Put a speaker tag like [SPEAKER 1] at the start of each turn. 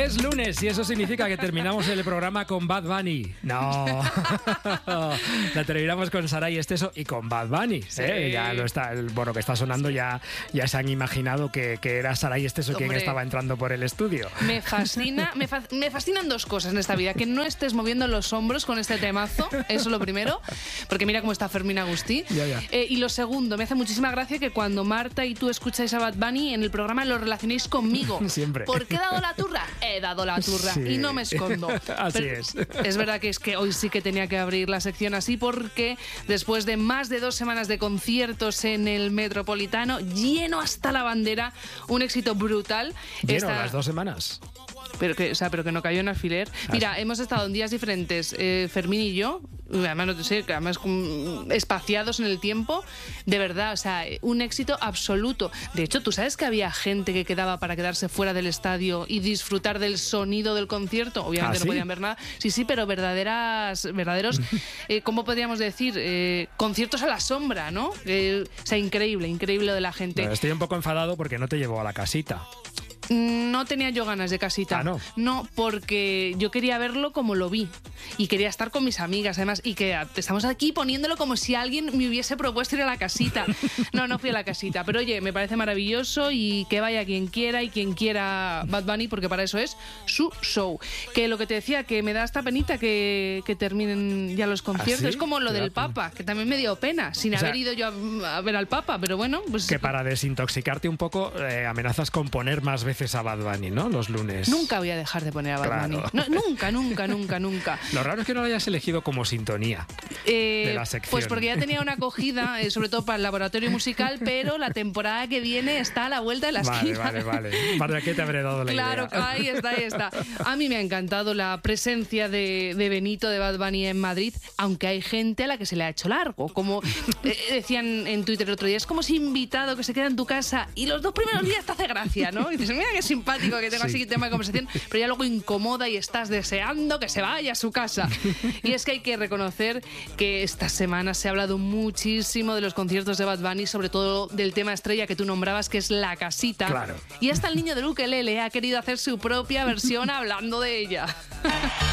[SPEAKER 1] Es lunes y eso significa que terminamos el programa con Bad Bunny. No, la terminamos con Saray Esteso y con Bad Bunny.
[SPEAKER 2] Sí.
[SPEAKER 1] Ya lo está, bueno, que está sonando, ya se han imaginado que era Saray Esteso quien estaba entrando por el estudio.
[SPEAKER 2] Me fascina, me fascinan dos cosas en esta vida: que no estés moviendo los hombros con este temazo, eso es lo primero, porque mira cómo está Fermín Agustí.
[SPEAKER 1] Ya.
[SPEAKER 2] Y lo segundo, me hace muchísima gracia que cuando Marta y tú escucháis a Bad Bunny en el programa lo relacionéis conmigo.
[SPEAKER 1] Siempre.
[SPEAKER 2] ¿Por qué he dado la turra? He dado la turra,
[SPEAKER 1] Sí.
[SPEAKER 2] y no me escondo.
[SPEAKER 1] Así
[SPEAKER 2] Pero
[SPEAKER 1] es.
[SPEAKER 2] Es verdad que hoy sí que tenía que abrir la sección así, porque después de más de 2 semanas de conciertos en el Metropolitano, lleno hasta la bandera, un éxito brutal.
[SPEAKER 1] Lleno, las 2 semanas.
[SPEAKER 2] Pero que no cayó en alfiler. Mira, hemos estado en días diferentes, Fermín y yo, además no sé, además espaciados en el tiempo, de verdad, o sea, un éxito absoluto. De hecho, ¿tú sabes que había gente que quedaba para quedarse fuera del estadio y disfrutar del sonido del concierto? Obviamente
[SPEAKER 1] ¿Ah, sí?
[SPEAKER 2] No podían ver nada. Sí, pero verdaderos, ¿cómo podríamos decir? Conciertos a la sombra, ¿no? O sea, increíble lo de la gente.
[SPEAKER 1] Bueno, estoy un poco enfadado porque no te llevó a la casita.
[SPEAKER 2] No tenía yo ganas de casita.
[SPEAKER 1] ¿Ah, no?
[SPEAKER 2] No, porque yo quería verlo como lo vi. Y quería estar con mis amigas, además. Y que estamos aquí poniéndolo como si alguien me hubiese propuesto ir a la casita. No fui a la casita. Pero oye, me parece maravilloso y que vaya quien quiera y quien quiera Bad Bunny, porque para eso es su show. Que lo que te decía, que me da esta penita que terminen ya los conciertos.
[SPEAKER 1] ¿Ah, sí?
[SPEAKER 2] Es como lo del Papa, que también me dio pena, sin haber ido yo a ver al Papa. Pero bueno, pues...
[SPEAKER 1] Que para desintoxicarte un poco, amenazas con poner más veces a Bad Bunny, ¿no? Los lunes.
[SPEAKER 2] Nunca voy a dejar de poner a Bad
[SPEAKER 1] Claro.
[SPEAKER 2] Bunny. Nunca.
[SPEAKER 1] Lo raro es que no lo hayas elegido como sintonía de la sección.
[SPEAKER 2] Pues porque ya tenía una acogida, sobre todo para el laboratorio musical, pero la temporada que viene está a la vuelta de la esquina.
[SPEAKER 1] Vale. ¿Para qué te habré dado la idea?
[SPEAKER 2] Claro, ahí está. A mí me ha encantado la presencia de Benito, de Bad Bunny en Madrid, aunque hay gente a la que se le ha hecho largo. Como decían en Twitter el otro día, es como si invitado que se queda en tu casa y los 2 primeros días te hace gracia, ¿no? Y dices, mira qué simpático que tengo así tema de conversación, pero ya luego incomoda y estás deseando que se vaya a su casa. Y es que hay que reconocer que esta semana se ha hablado muchísimo de los conciertos de Bad Bunny, sobre todo del tema estrella que tú nombrabas, que es La Casita.
[SPEAKER 1] Claro.
[SPEAKER 2] Y hasta el niño del ukelele ha querido hacer su propia versión hablando de ella.